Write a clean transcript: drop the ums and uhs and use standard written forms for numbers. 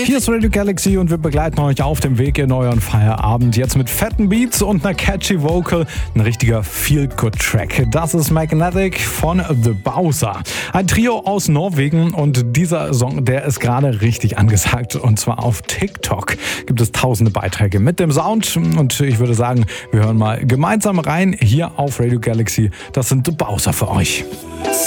Hier ist Radio Galaxy und wir begleiten euch auf dem Weg in euren Feierabend. Jetzt mit fetten Beats und einer catchy Vocal. Ein richtiger Feel-Good-Track. Das ist Magnetic von The Bowser. Ein Trio aus Norwegen und dieser Song, der ist gerade richtig angesagt. Und zwar auf TikTok gibt es tausende Beiträge mit dem Sound. Und ich würde sagen, wir hören mal gemeinsam rein hier auf Radio Galaxy. Das sind The Bowser für euch.